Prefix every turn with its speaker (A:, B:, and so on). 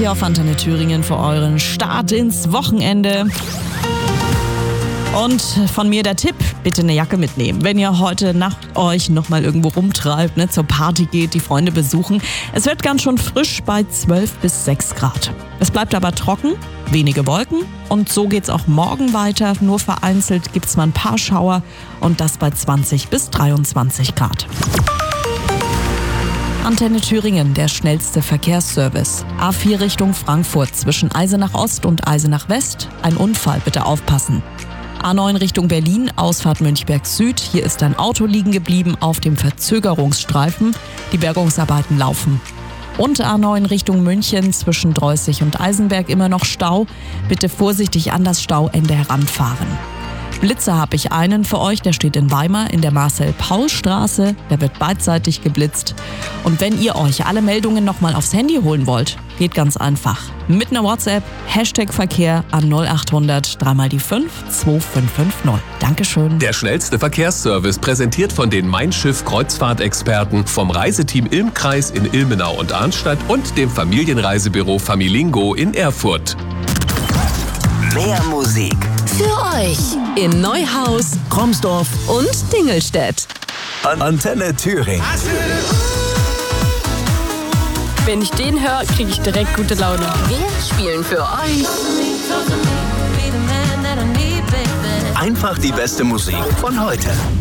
A: Hier auf Antenne Thüringen für euren Start ins Wochenende. Und von mir der Tipp, bitte eine Jacke mitnehmen. Wenn ihr heute Nacht euch nochmal irgendwo rumtreibt, zur Party geht, die Freunde besuchen. Es wird ganz schön frisch bei 12 bis 6 Grad. Es bleibt aber trocken, wenige Wolken und so geht's auch morgen weiter. Nur vereinzelt gibt's mal ein paar Schauer und das bei 20 bis 23 Grad. Antenne Thüringen, der schnellste Verkehrsservice. A4 Richtung Frankfurt zwischen Eisenach Ost und Eisenach West. Ein Unfall, bitte aufpassen. A9 Richtung Berlin, Ausfahrt Münchberg Süd. Hier ist ein Auto liegen geblieben auf dem Verzögerungsstreifen. Die Bergungsarbeiten laufen. Und A9 Richtung München zwischen Dreußig und Eisenberg immer noch Stau. Bitte vorsichtig an das Stauende heranfahren. Blitzer habe ich einen für euch, der steht in Weimar in der Marcel-Paul-Straße. Der wird beidseitig geblitzt. Und wenn ihr euch alle Meldungen nochmal aufs Handy holen wollt, geht ganz einfach. Mit einer WhatsApp, #Verkehr an 0800 3 mal die 5 2550. Dankeschön.
B: Der schnellste Verkehrsservice präsentiert von den Mein Schiff Kreuzfahrtexperten vom Reiseteam Ilm-Kreis in Ilmenau und Arnstadt und dem Familienreisebüro Familingo in Erfurt.
C: Mehr Musik
D: für euch in Neuhaus,
C: Kromsdorf
D: und Dingelstedt.
C: Antenne Thüringen.
E: Wenn ich den höre, kriege ich direkt gute Laune.
D: Wir spielen für euch
C: Einfach die beste Musik von heute.